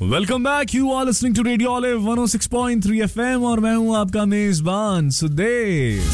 Welcome back, you are listening to radio olive 106.3 FM और मैं हूं आपका मेजबान सुदेव।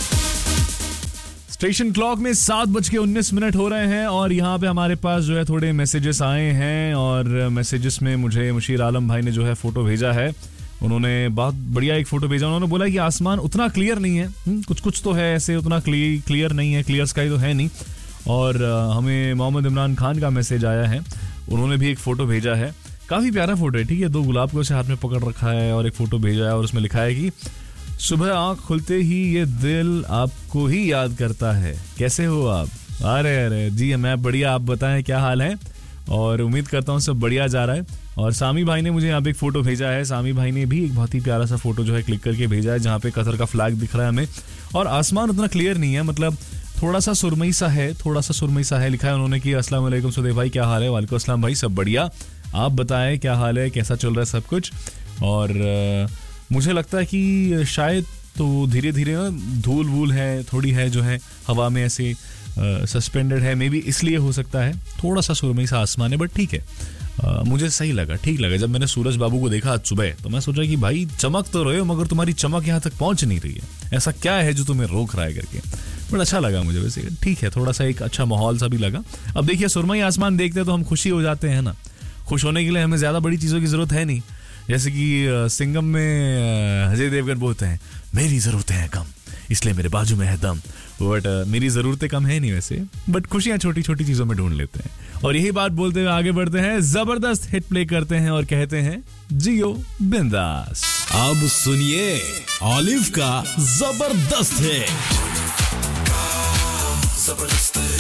स्टेशन क्लॉक में 7:19 हो रहे हैं और यहाँ पे हमारे पास जो है थोड़े मैसेजेस आए हैं और मैसेजेस में मुझे मुशीर आलम भाई ने जो है फोटो भेजा है। उन्होंने बहुत बढ़िया एक फोटो भेजा। उन्होंने बोला कि आसमान उतना क्लियर नहीं है, कुछ कुछ तो है ऐसे, उतना क्लियर नहीं है, क्लियर स्काई तो है नहीं। और हमें मोहम्मद इमरान खान का मैसेज आया है, उन्होंने भी एक फोटो भेजा है। काफ़ी प्यारा फोटो है, ठीक है। 2 गुलाब को उसे हाथ में पकड़ रखा है और एक फोटो भेजा है और उसमें लिखा है कि सुबह आंख खुलते ही ये दिल आपको ही याद करता है। कैसे हो आप? अरे जी मैं बढ़िया, आप बताएं क्या हाल है? और उम्मीद करता हूँ सब बढ़िया जा रहा है। और सामी भाई ने मुझे यहाँ पे एक फोटो भेजा है। सामी भाई ने भी एक बहुत ही प्यारा सा फोटो जो है क्लिक करके भेजा है, जहाँ पे कतर का फ्लैग दिख रहा है हमें और आसमान उतना क्लियर नहीं है, मतलब थोड़ा सा सुरमई सा है। लिखा है उन्होंने कि अस्सलाम वालेकुम सुदेव भाई, क्या हाल है? वालेकुम अस्सलाम भाई, सब बढ़िया। आप बताएं क्या हाल है, कैसा चल रहा है सब कुछ? और मुझे लगता है कि शायद तो धीरे धीरे ना धूल वूल है थोड़ी है जो है हवा में ऐसे सस्पेंडेड है, मे बी इसलिए हो सकता है। थोड़ा सा सुरमई सा आसमान है बट ठीक है। मुझे सही लगा, ठीक लगा। जब मैंने सूरज बाबू को देखा आज सुबह तो मैं सोचा कि भाई चमक तो रहे हो मगर तुम्हारी चमक यहाँ तक पहुंच नहीं रही है, ऐसा क्या है जो तुम्हें रोक रहा है करके। बट अच्छा लगा मुझे वैसे, ठीक है। थोड़ा सा एक अच्छा माहौल सा भी लगा। अब देखिए सुरमई आसमान देखते तो हम खुशी हो जाते हैं ना। खुश होने के लिए हमें ज्यादा बड़ी चीजों की जरूरत है नहीं। जैसे कि सिंघम में अजय देवगन बोलते हैं मेरी जरूरतें हैं कम इसलिए मेरे बाजू में है दम। बट मेरी जरूरतें कम है नहीं वैसे, बट खुशियां छोटी छोटी चीजों में ढूंढ लेते हैं। और यही बात बोलते हुए आगे बढ़ते हैं, जबरदस्त हिट प्ले करते हैं और कहते हैं जियो बिंदास। अब सुनिए ऑलिव का जबरदस्त है।